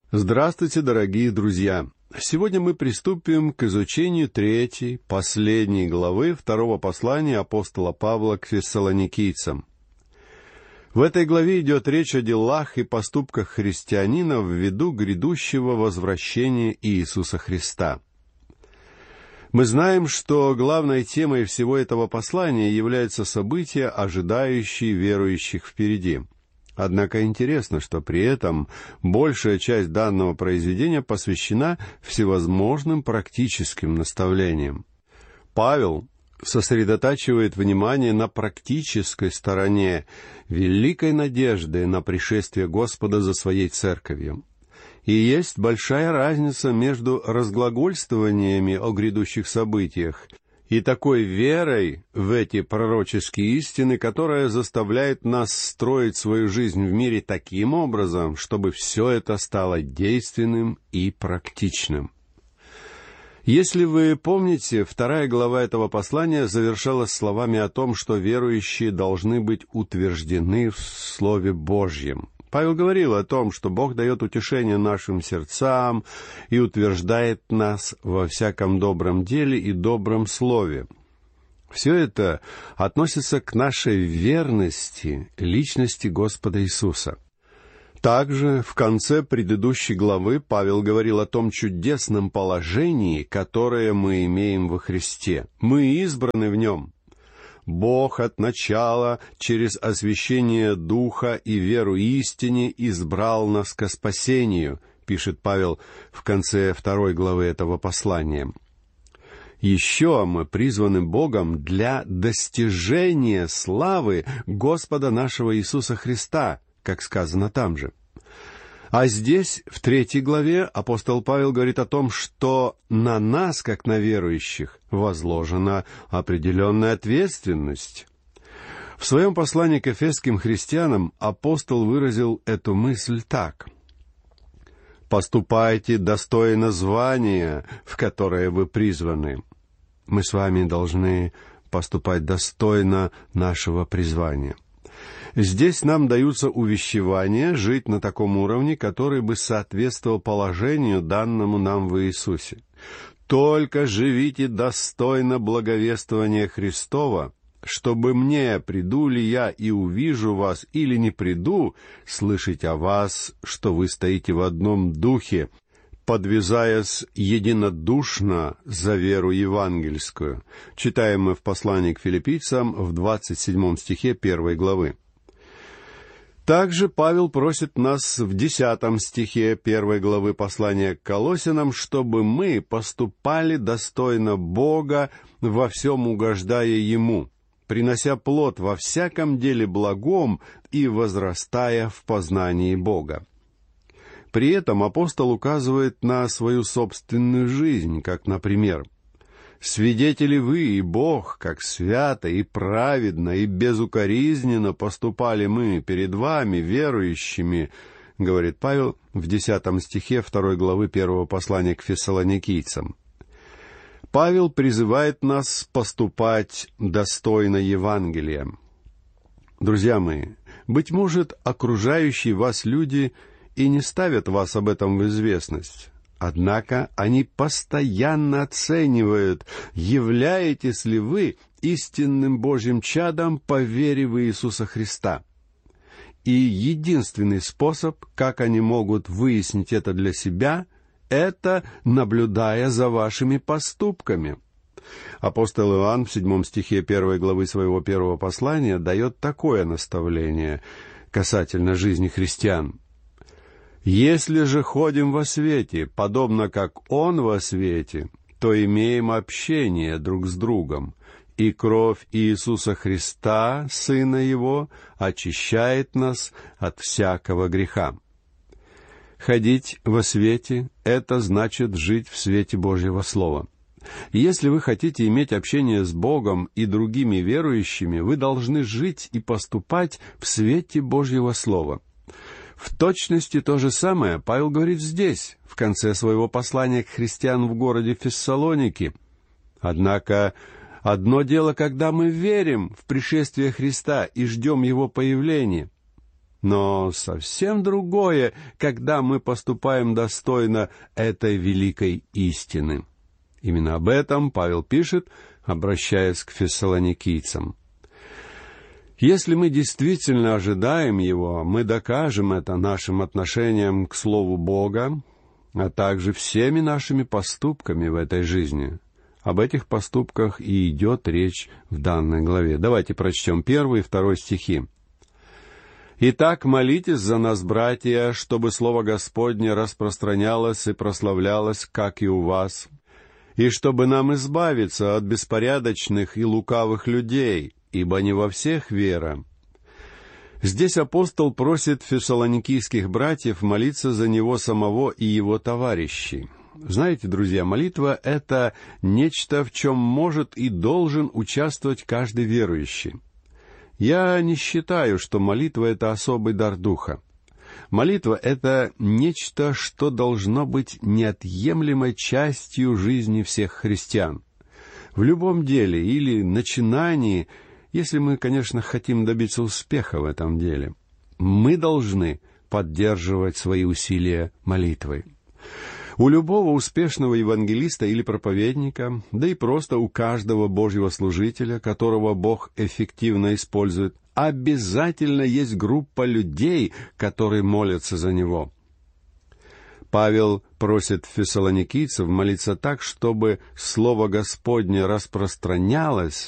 Здравствуйте, дорогие друзья! Сегодня мы приступим к изучению третьей, последней главы второго послания апостола Павла к фессалоникийцам. В этой главе идет речь о делах и поступках христианина ввиду грядущего возвращения Иисуса Христа. Мы знаем, что главной темой всего этого послания являются события, ожидающие верующих впереди. Однако интересно, что при этом большая часть данного произведения посвящена всевозможным практическим наставлениям. Павел сосредотачивает внимание на практической стороне великой надежды на пришествие Господа за своей церковью. И есть большая разница между разглагольствованиями о грядущих событиях и такой верой в эти пророческие истины, которая заставляет нас строить свою жизнь в мире таким образом, чтобы все это стало действенным и практичным. Если вы помните, 2 глава этого послания завершалась словами о том, что верующие должны быть утверждены в Слове Божьем. Павел говорил о том, что Бог дает утешение нашим сердцам и утверждает нас во всяком добром деле и добром слове. Все это относится к нашей верности личности Господа Иисуса. Также в конце предыдущей главы Павел говорил о том чудесном положении, которое мы имеем во Христе. Мы избраны в Нем. Бог от начала через освящение Духа и веру истине избрал нас ко спасению, пишет Павел в конце 2 главы этого послания. Еще мы призваны Богом для достижения славы Господа нашего Иисуса Христа, как сказано там же. А здесь, в 3 главе, апостол Павел говорит о том, что на нас, как на верующих, возложена определенная ответственность. В своем послании к эфесским христианам апостол выразил эту мысль так: «Поступайте достойно звания, в которое вы призваны». Мы с вами должны поступать достойно нашего призвания. Здесь нам даются увещевания жить на таком уровне, который бы соответствовал положению, данному нам в Иисусе. «Только живите достойно благовествования Христова, чтобы мне, приду ли я и увижу вас, или не приду, слышать о вас, что вы стоите в одном духе, подвязаясь единодушно за веру евангельскую». Читаем мы в послании к филиппийцам в 27 стихе 1 главы. Также Павел просит нас в 10 стихе 1 главы послания к Колоссянам, чтобы мы поступали достойно Бога, во всем угождая Ему, принося плод во всяком деле благом и возрастая в познании Бога. При этом апостол указывает на свою собственную жизнь, как, например: «Свидетели вы и Бог, как свято и праведно и безукоризненно поступали мы перед вами, верующими», говорит Павел в 10 стихе 2 главы 1 послания к фессалоникийцам. Павел призывает нас поступать достойно Евангелия. Друзья мои, быть может, окружающие вас люди и не ставят вас об этом в известность. Однако они постоянно оценивают, являетесь ли вы истинным Божьим чадом по вере в Иисуса Христа. И единственный способ, как они могут выяснить это для себя, это наблюдая за вашими поступками. Апостол Иоанн в 7 стихе 1 главы своего 1 послания дает такое наставление касательно жизни христиан: «Если же ходим во свете, подобно как Он во свете, то имеем общение друг с другом, и кровь Иисуса Христа, Сына Его, очищает нас от всякого греха». Ходить во свете — это значит жить в свете Божьего Слова. Если вы хотите иметь общение с Богом и другими верующими, вы должны жить и поступать в свете Божьего Слова. В точности то же самое Павел говорит здесь, в конце своего послания к христианам в городе Фессалоники. Однако одно дело, когда мы верим в пришествие Христа и ждем Его появления. Но совсем другое, когда мы поступаем достойно этой великой истины. Именно об этом Павел пишет, обращаясь к фессалоникийцам. Если мы действительно ожидаем Его, мы докажем это нашим отношением к Слову Бога, а также всеми нашими поступками в этой жизни. Об этих поступках и идет речь в данной главе. Давайте прочтем 1 и 2 стихи. «Итак, молитесь за нас, братья, чтобы Слово Господне распространялось и прославлялось, как и у вас, и чтобы нам избавиться от беспорядочных и лукавых людей, ибо не во всех вера». Здесь апостол просит фессалоникийских братьев молиться за него самого и его товарищей. Знаете, друзья, молитва — это нечто, в чем может и должен участвовать каждый верующий. Я не считаю, что молитва — это особый дар духа. Молитва — это нечто, что должно быть неотъемлемой частью жизни всех христиан. В любом деле или начинании, если мы, конечно, хотим добиться успеха в этом деле, мы должны поддерживать свои усилия молитвой. У любого успешного евангелиста или проповедника, да и просто у каждого Божьего служителя, которого Бог эффективно использует, обязательно есть группа людей, которые молятся за него. Павел просит фессалоникийцев молиться так, чтобы Слово Господне распространялось,